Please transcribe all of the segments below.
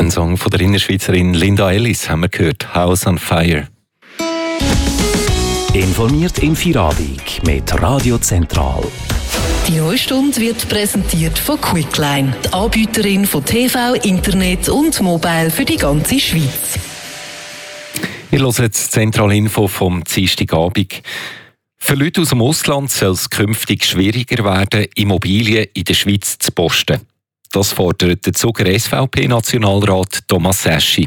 Ein Song von der Innerschweizerin Linda Ellis haben wir gehört, House on Fire. Informiert im Feierabend mit Radio Zentral. Die neue Stunde wird präsentiert von Quickline, die Anbieterin von TV, Internet und Mobile für die ganze Schweiz. Wir hören jetzt die Zentralinfo vom Dienstagabend. Für Leute aus dem Ausland soll es künftig schwieriger werden, Immobilien in der Schweiz zu posten. Das fordert der Zuger SVP-Nationalrat Thomas Eschi.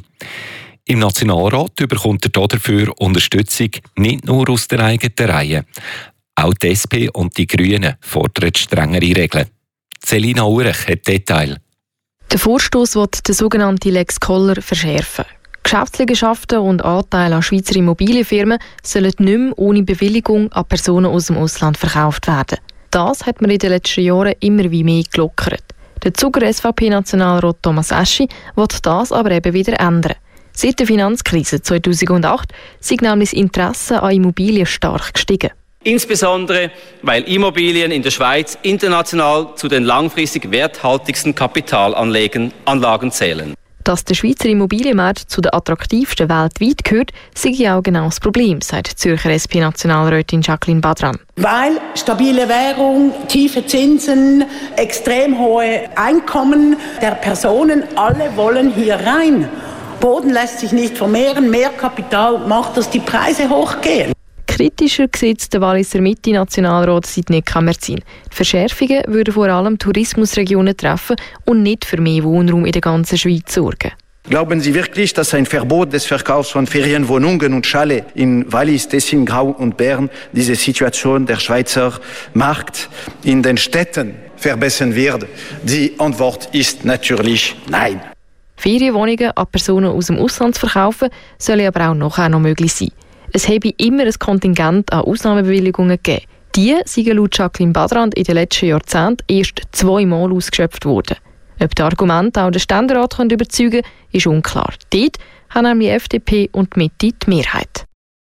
Im Nationalrat bekommt er dafür Unterstützung nicht nur aus der eigenen Reihe. Auch die SP und die Grünen fordern strengere Regeln. Selina Urech hat Detail. Der Vorstoss will den sogenannten Lex Koller verschärfen. Geschäftsliegenschaften und Anteile an Schweizer Immobilienfirmen sollen nicht mehr ohne Bewilligung an Personen aus dem Ausland verkauft werden. Das hat man in den letzten Jahren immer wie mehr gelockert. Der Zuger SVP-Nationalrat Thomas Eschi will das aber eben wieder ändern. Seit der Finanzkrise 2008 sind nämlich das Interesse an Immobilien stark gestiegen. Insbesondere, weil Immobilien in der Schweiz international zu den langfristig werthaltigsten Kapitalanlagen zählen. Dass der Schweizer Immobilienmarkt zu den attraktivsten weltweit gehört, sei ja auch genau das Problem, sagt die Zürcher SP-Nationalrätin Jacqueline Badran. Weil stabile Währung, tiefe Zinsen, extrem hohe Einkommen der Personen, alle wollen hier rein. Boden lässt sich nicht vermehren, mehr Kapital macht, dass die Preise hochgehen. Kritischer sieht der Walliser Mitte-Nationalrat Sidney Kammerzin. Die Verschärfungen würden vor allem Tourismusregionen treffen und nicht für mehr Wohnraum in der ganzen Schweiz sorgen. Glauben Sie wirklich, dass ein Verbot des Verkaufs von Ferienwohnungen und Chalets in Wallis, Tessin, Grau und Bern diese Situation der Schweizer Markt in den Städten verbessern wird? Die Antwort ist natürlich nein. Ferienwohnungen an Personen aus dem Ausland zu verkaufen, soll aber auch nachher noch möglich sein. Es habe immer ein Kontingent an Ausnahmebewilligungen gegeben. Die sind laut Jacqueline Badran in den letzten Jahrzehnten erst 2-mal ausgeschöpft worden. Ob die Argumente auch den Ständerat überzeugen können, ist unklar. Dort haben nämlich die FDP und die Mitte die Mehrheit.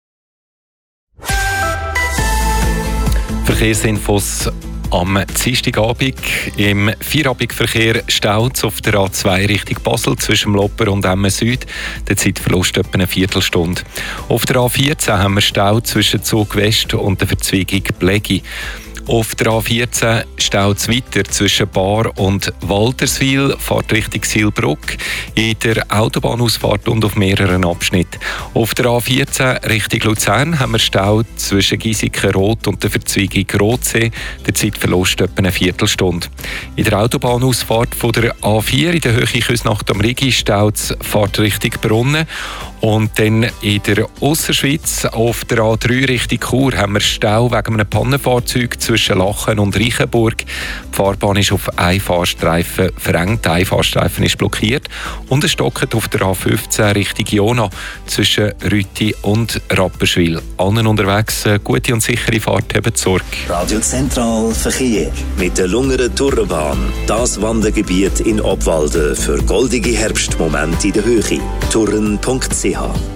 Verkehrsinfos am Dienstagabend. Im Feierabendverkehr staut es auf der A2 Richtung Basel zwischen Lopper und Emmen Süd. Der Zeitverlust etwa eine Viertelstunde. Auf der A14 haben wir Stau zwischen Zug West und der Verzweigung Blegi. Auf der A14 staut es weiter zwischen Bar und Walterswil, fährt Richtung Silbruck, in der Autobahnausfahrt und auf mehreren Abschnitten. Auf der A14 Richtung Luzern haben wir Stau zwischen Giesiken-Rot und der Verzweigung Rotsee, der Zeitverlust etwa eine Viertelstunde. In der Autobahnausfahrt von der A4 in der Höhe Küsnacht am Rigi staut es, fährt Richtung Brunnen. Und dann in der Ausserschweiz auf der A3 Richtung Chur haben wir Stau wegen einem Pannenfahrzeug zwischen Lachen und Reichenburg. Die Fahrbahn ist auf einen Fahrstreifen verengt, ein Fahrstreifen ist blockiert und es stockt auf der A15 Richtung Jona zwischen Rütti und Rapperswil. Allen unterwegs gute und sichere Fahrt, haben Sorge. Radio Zentral Verkehr mit der Lungeren Tourenbahn. Das Wandergebiet in Obwalden für goldige Herbstmomente in der Höhe. Touren.ch.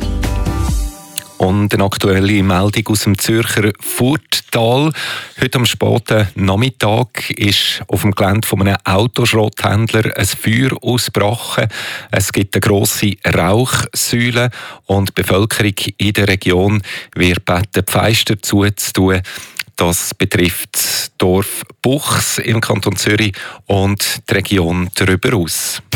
Und eine aktuelle Meldung aus dem Zürcher Furttal. Heute am späten Nachmittag ist auf dem Gelände von einem Autoschrotthändler ein Feuer ausgebrochen. Es gibt eine grosse Rauchsäule und die Bevölkerung in der Region wird gebeten, die Fenster zuzutun. Das betrifft das Dorf Buchs im Kanton Zürich und die Region darüber aus.